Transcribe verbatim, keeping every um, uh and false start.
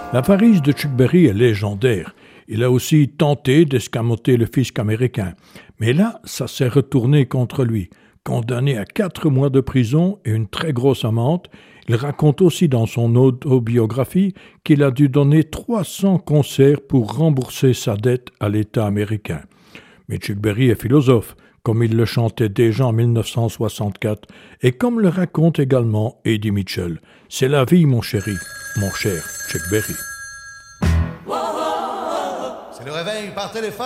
L'avarice de Chuck Berry est légendaire. Il a aussi tenté d'escamoter le fisc américain. Mais là, ça s'est retourné contre lui. Condamné à quatre mois de prison et une très grosse amende, il raconte aussi dans son autobiographie qu'il a dû donner trois cents concerts pour rembourser sa dette à l'État américain. Mais Chuck Berry est philosophe, comme il le chantait déjà en dix-neuf cent soixante-quatre, et comme le raconte également Eddie Mitchell. C'est la vie, mon chéri, mon cher Chuck Berry. C'est le réveil par téléphone.